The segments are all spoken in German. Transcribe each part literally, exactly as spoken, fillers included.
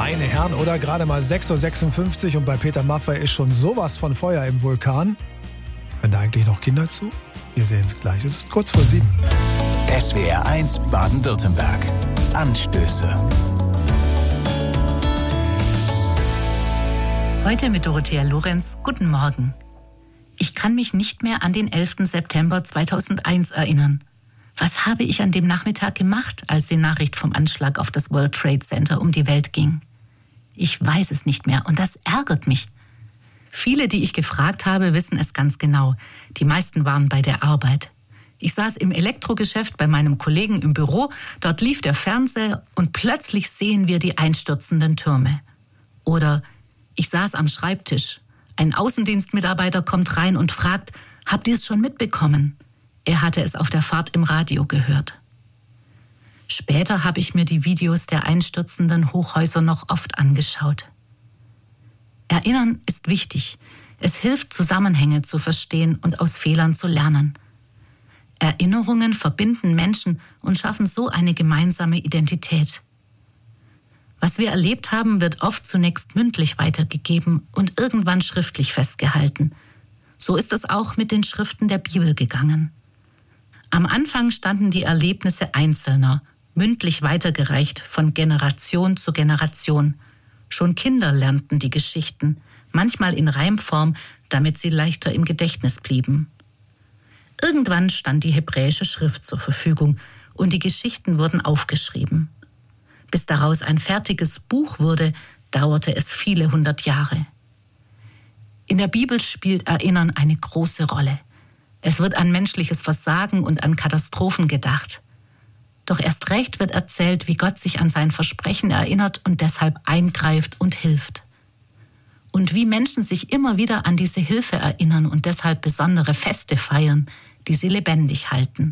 Meine Herren, oder gerade mal sechs Uhr sechsundfünfzig und bei Peter Maffay ist schon sowas von Feuer im Vulkan. Hören da eigentlich noch Kinder zu? Wir sehen es gleich, es ist kurz vor sieben. S W R eins Baden-Württemberg. Anstöße. Heute mit Dorothea Lorenz. Guten Morgen. Ich kann mich nicht mehr an den elften September zweitausendeins erinnern. Was habe ich an dem Nachmittag gemacht, als die Nachricht vom Anschlag auf das World Trade Center um die Welt ging? Ich weiß es nicht mehr und das ärgert mich. Viele, die ich gefragt habe, wissen es ganz genau. Die meisten waren bei der Arbeit. Ich saß im Elektrogeschäft bei meinem Kollegen im Büro, dort lief der Fernseher und plötzlich sehen wir die einstürzenden Türme. Oder ich saß am Schreibtisch. Ein Außendienstmitarbeiter kommt rein und fragt, habt ihr es schon mitbekommen? Er hatte es auf der Fahrt im Radio gehört. Später habe ich mir die Videos der einstürzenden Hochhäuser noch oft angeschaut. Erinnern ist wichtig. Es hilft, Zusammenhänge zu verstehen und aus Fehlern zu lernen. Erinnerungen verbinden Menschen und schaffen so eine gemeinsame Identität. Was wir erlebt haben, wird oft zunächst mündlich weitergegeben und irgendwann schriftlich festgehalten. So ist es auch mit den Schriften der Bibel gegangen. Am Anfang standen die Erlebnisse Einzelner, mündlich weitergereicht von Generation zu Generation. Schon Kinder lernten die Geschichten, manchmal in Reimform, damit sie leichter im Gedächtnis blieben. Irgendwann stand die hebräische Schrift zur Verfügung und die Geschichten wurden aufgeschrieben. Bis daraus ein fertiges Buch wurde, dauerte es viele hundert Jahre. In der Bibel spielt Erinnern eine große Rolle. Es wird an menschliches Versagen und an Katastrophen gedacht. Doch erst recht wird erzählt, wie Gott sich an sein Versprechen erinnert und deshalb eingreift und hilft. Und wie Menschen sich immer wieder an diese Hilfe erinnern und deshalb besondere Feste feiern, die sie lebendig halten.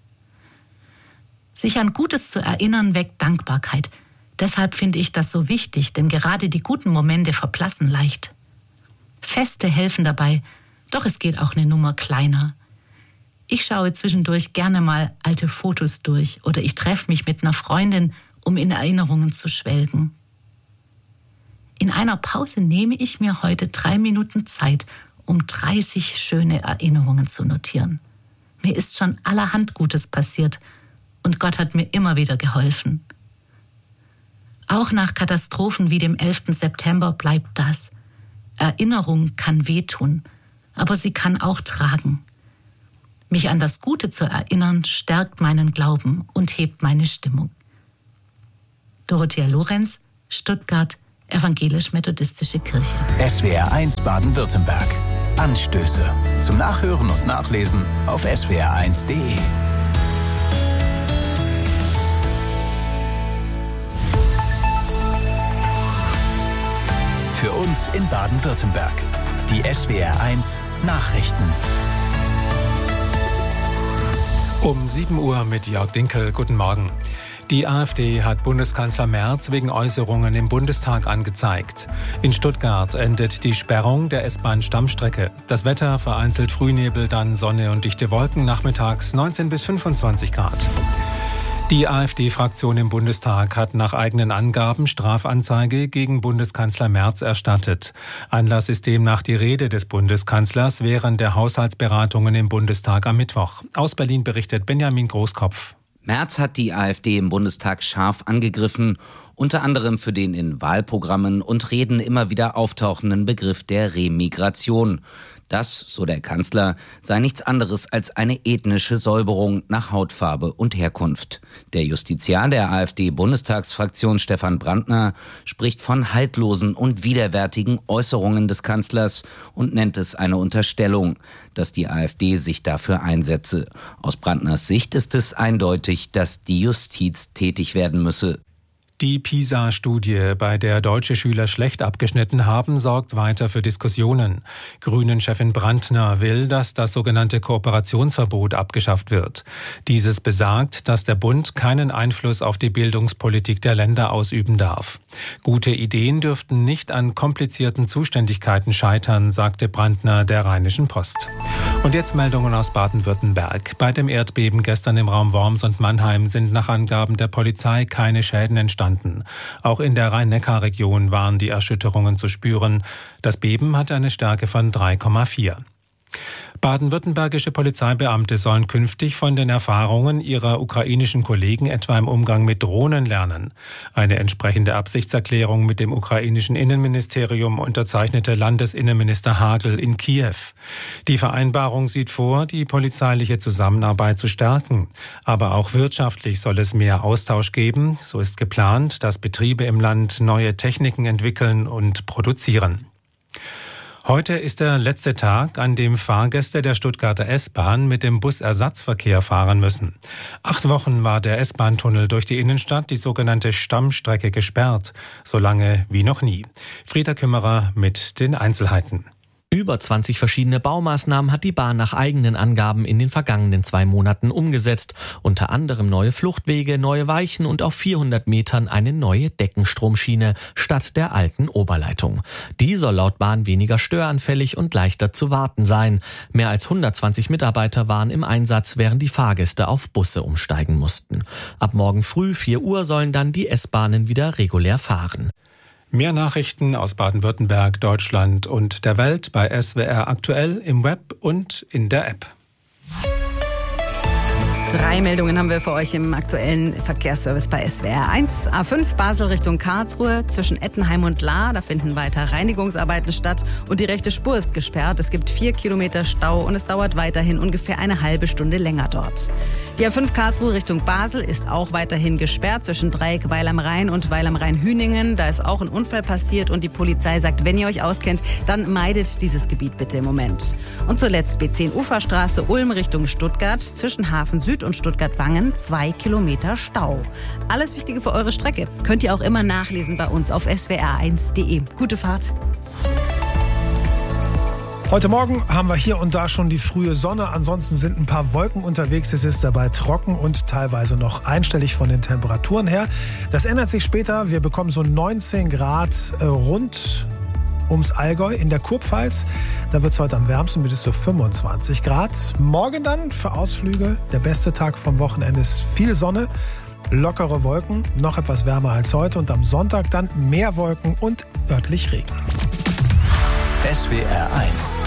Sich an Gutes zu erinnern, weckt Dankbarkeit. Deshalb finde ich das so wichtig, denn gerade die guten Momente verblassen leicht. Feste helfen dabei, doch es geht auch eine Nummer kleiner. Ich schaue zwischendurch gerne mal alte Fotos durch oder ich treffe mich mit einer Freundin, um in Erinnerungen zu schwelgen. In einer Pause nehme ich mir heute drei Minuten Zeit, um dreißig schöne Erinnerungen zu notieren. Mir ist schon allerhand Gutes passiert und Gott hat mir immer wieder geholfen. Auch nach Katastrophen wie dem elften September bleibt das. Erinnerung kann wehtun, aber sie kann auch tragen. Mich an das Gute zu erinnern, stärkt meinen Glauben und hebt meine Stimmung. Dorothea Lorenz, Stuttgart, Evangelisch-Methodistische Kirche. S W R eins Baden-Württemberg. Anstöße. Zum Nachhören und Nachlesen auf S W R eins Punkt de. Für uns in Baden-Württemberg. Die S W R eins Nachrichten. Um sieben Uhr mit Jörg Dinkel. Guten Morgen. Die AfD hat Bundeskanzler Merz wegen Äußerungen im Bundestag angezeigt. In Stuttgart endet die Sperrung der S-Bahn-Stammstrecke. Das Wetter vereinzelt Frühnebel, dann Sonne und dichte Wolken, nachmittags neunzehn bis fünfundzwanzig Grad. Die AfD-Fraktion im Bundestag hat nach eigenen Angaben Strafanzeige gegen Bundeskanzler Merz erstattet. Anlass ist demnach die Rede des Bundeskanzlers während der Haushaltsberatungen im Bundestag am Mittwoch. Aus Berlin berichtet Benjamin Großkopf. Merz hat die AfD im Bundestag scharf angegriffen, unter anderem für den in Wahlprogrammen und Reden immer wieder auftauchenden Begriff der Remigration. Das, so der Kanzler, sei nichts anderes als eine ethnische Säuberung nach Hautfarbe und Herkunft. Der Justiziar der AfD-Bundestagsfraktion Stefan Brandner spricht von haltlosen und widerwärtigen Äußerungen des Kanzlers und nennt es eine Unterstellung, dass die AfD sich dafür einsetze. Aus Brandners Sicht ist es eindeutig, dass die Justiz tätig werden müsse. Die PISA-Studie, bei der deutsche Schüler schlecht abgeschnitten haben, sorgt weiter für Diskussionen. Grünen-Chefin Brandner will, dass das sogenannte Kooperationsverbot abgeschafft wird. Dieses besagt, dass der Bund keinen Einfluss auf die Bildungspolitik der Länder ausüben darf. Gute Ideen dürften nicht an komplizierten Zuständigkeiten scheitern, sagte Brandner der Rheinischen Post. Und jetzt Meldungen aus Baden-Württemberg. Bei dem Erdbeben gestern im Raum Worms und Mannheim sind nach Angaben der Polizei keine Schäden entstanden. entstanden. Auch in der Rhein-Neckar-Region waren die Erschütterungen zu spüren. Das Beben hatte eine Stärke von drei Komma vier. Baden-württembergische Polizeibeamte sollen künftig von den Erfahrungen ihrer ukrainischen Kollegen etwa im Umgang mit Drohnen lernen. Eine entsprechende Absichtserklärung mit dem ukrainischen Innenministerium unterzeichnete Landesinnenminister Hagel in Kiew. Die Vereinbarung sieht vor, die polizeiliche Zusammenarbeit zu stärken. Aber auch wirtschaftlich soll es mehr Austausch geben. So ist geplant, dass Betriebe im Land neue Techniken entwickeln und produzieren. Heute ist der letzte Tag, an dem Fahrgäste der Stuttgarter S-Bahn mit dem Busersatzverkehr fahren müssen. Acht Wochen war der S-Bahn-Tunnel durch die Innenstadt, die sogenannte Stammstrecke, gesperrt. So lange wie noch nie. Frieda Kümmerer mit den Einzelheiten. Über zwanzig verschiedene Baumaßnahmen hat die Bahn nach eigenen Angaben in den vergangenen zwei Monaten umgesetzt. Unter anderem neue Fluchtwege, neue Weichen und auf vierhundert Metern eine neue Deckenstromschiene statt der alten Oberleitung. Die soll laut Bahn weniger störanfällig und leichter zu warten sein. Mehr als hundertzwanzig Mitarbeiter waren im Einsatz, während die Fahrgäste auf Busse umsteigen mussten. Ab morgen früh vier Uhr sollen dann die S-Bahnen wieder regulär fahren. Mehr Nachrichten aus Baden-Württemberg, Deutschland und der Welt bei S W R aktuell im Web und in der App. Drei Meldungen haben wir für euch im aktuellen Verkehrsservice bei S W R eins. A fünf Basel Richtung Karlsruhe zwischen Ettenheim und Lahr. Da finden weiter Reinigungsarbeiten statt und die rechte Spur ist gesperrt. Es gibt vier Kilometer Stau und es dauert weiterhin ungefähr eine halbe Stunde länger dort. Die A fünf Karlsruhe Richtung Basel ist auch weiterhin gesperrt zwischen Dreieck Weil am Rhein und Weil am Rhein-Hüningen. Da ist auch ein Unfall passiert und die Polizei sagt, wenn ihr euch auskennt, dann meidet dieses Gebiet bitte im Moment. Und zuletzt B zehn Uferstraße Ulm Richtung Stuttgart zwischen Hafen Süd und Stuttgart-Wangen zwei Kilometer Stau. Alles Wichtige für eure Strecke könnt ihr auch immer nachlesen bei uns auf S W R eins Punkt de. Gute Fahrt. Heute Morgen haben wir hier und da schon die frühe Sonne. Ansonsten sind ein paar Wolken unterwegs. Es ist dabei trocken und teilweise noch einstellig von den Temperaturen her. Das ändert sich später. Wir bekommen so neunzehn Grad äh, rund ums Allgäu in der Kurpfalz. Da wird es heute am wärmsten mit bis zu fünfundzwanzig Grad. Morgen dann für Ausflüge. Der beste Tag vom Wochenende ist viel Sonne, lockere Wolken, noch etwas wärmer als heute. Und am Sonntag dann mehr Wolken und örtlich Regen. S W R eins.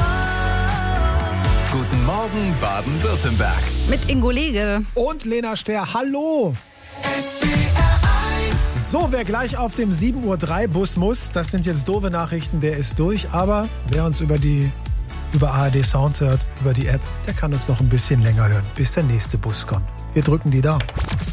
Guten Morgen Baden-Württemberg. Mit Ingo Lege. Und Lena Ster, hallo. S W R eins. So, wer gleich auf dem sieben Uhr drei Bus muss, das sind jetzt doofe Nachrichten, der ist durch. Aber wer uns über die über A R D Sound hört, über die App, der kann uns noch ein bisschen länger hören, bis der nächste Bus kommt. Wir drücken die Daumen.